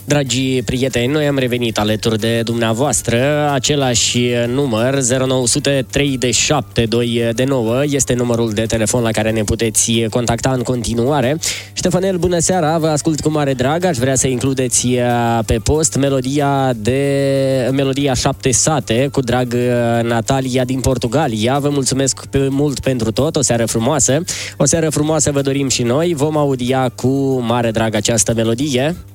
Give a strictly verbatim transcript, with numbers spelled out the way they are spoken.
Dragi prieteni, noi am revenit alături de dumneavoastră. Același număr, zero nouă zero trei șapte doi nouă, este numărul de telefon la care ne puteți contacta în continuare. Ștefanel, bună seara, vă ascult cu mare drag. Aș vrea să includeți pe post melodia de melodia Șapte Sate, cu drag Natalia din Portugalia. Vă mulțumesc mult pentru tot, o seară frumoasă. O seară frumoasă vă dorim și noi. Vom audia cu mare drag această melodie.